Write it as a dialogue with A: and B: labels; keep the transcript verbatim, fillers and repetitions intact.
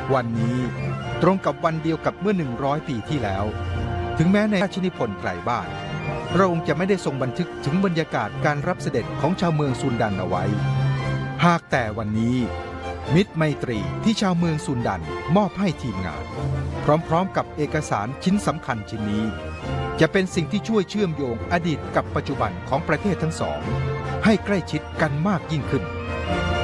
A: วันนี้ตรงกับวันเดียวกับเมื่อหนึ่งร้อยปีที่แล้วถึงแม้ในราชนิพนธ์ไกลบ้านพระองค์จะไม่ได้ทรงบันทึกถึงบรรยากาศการรับเสด็จของชาวเมืองซุนดันเอาไว้หากแต่วันนี้มิตรไมตรีที่ชาวเมืองซุนดันมอบให้ทีมงานพร้อมๆกับเอกสารชิ้นสำคัญชิ้นนี้จะเป็นสิ่งที่ช่วยเชื่อมโยงอดีตกับปัจจุบันของประเทศทั้งสองให้ใกล้ชิดกันมากยิ่งขึ้น